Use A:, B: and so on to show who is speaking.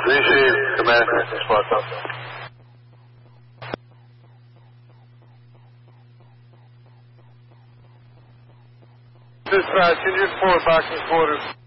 A: Appreciate command. Spot up. Dispatch, engine 4 back in quarters.